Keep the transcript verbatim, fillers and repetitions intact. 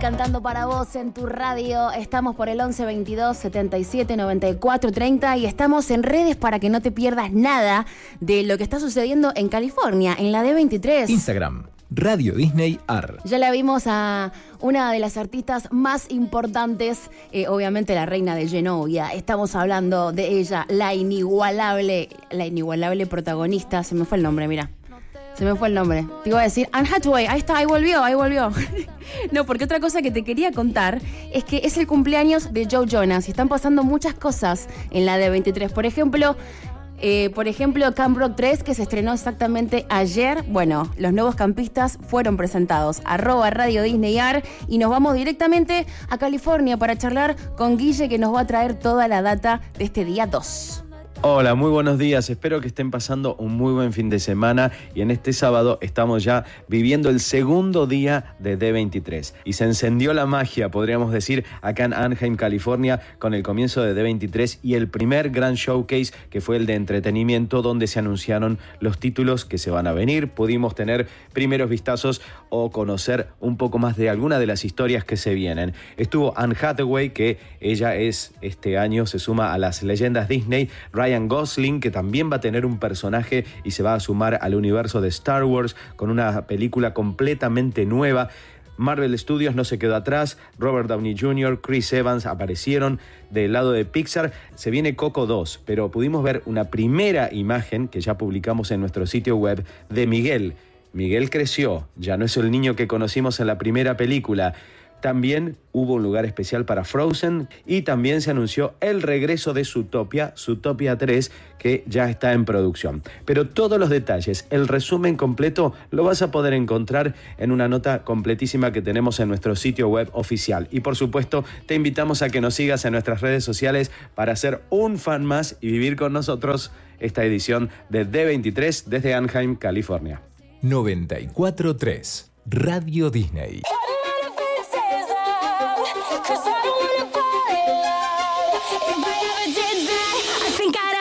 cantando para vos en tu radio. Estamos por el once veintidós setenta y siete noventa y cuatro treinta y estamos en redes para que no te pierdas nada de lo que está sucediendo en California, en la D veintitrés. Instagram, Radio Disney A R. Ya la vimos a una de las artistas más importantes, eh, obviamente la reina de Genovia. Estamos hablando de ella, la inigualable, la inigualable protagonista. Se me fue el nombre, mira. Se me fue el nombre. Te iba a decir Anne Hathaway. Ahí está, ahí volvió, ahí volvió. No, porque otra cosa que te quería contar es que es el cumpleaños de Joe Jonas y están pasando muchas cosas en la D veintitrés. Por ejemplo, eh, por ejemplo, Camp Rock tres, que se estrenó exactamente ayer. Bueno, los nuevos campistas fueron presentados. Arroba Radio Disney A R y nos vamos directamente a California para charlar con Guille, que nos va a traer toda la data de este día dos. Hola, muy buenos días. Espero que estén pasando un muy buen fin de semana y en este sábado estamos ya viviendo el segundo día de D veintitrés. Y se encendió la magia, podríamos decir, acá en Anaheim, California, con el comienzo de D veintitrés y el primer gran showcase que fue el de entretenimiento, donde se anunciaron los títulos que se van a venir. Pudimos tener primeros vistazos o conocer un poco más de alguna de las historias que se vienen. Estuvo Anne Hathaway, que ella es, este año se suma a las leyendas Disney. Ryan Gosling, que también va a tener un personaje y se va a sumar al universo de Star Wars con una película completamente nueva. Marvel Studios no se quedó atrás, Robert Downey junior, Chris Evans aparecieron. Del lado de Pixar se viene Coco dos, pero pudimos ver una primera imagen que ya publicamos en nuestro sitio web de Miguel. Miguel creció, ya no es el niño que conocimos en la primera película. También hubo un lugar especial para Frozen y también se anunció el regreso de Zootopia, Zootopia tres, que ya está en producción. Pero todos los detalles, el resumen completo, lo vas a poder encontrar en una nota completísima que tenemos en nuestro sitio web oficial. Y por supuesto, te invitamos a que nos sigas en nuestras redes sociales para ser un fan más y vivir con nosotros esta edición de D veintitrés desde Anaheim, California. noventa y cuatro tres Radio Disney.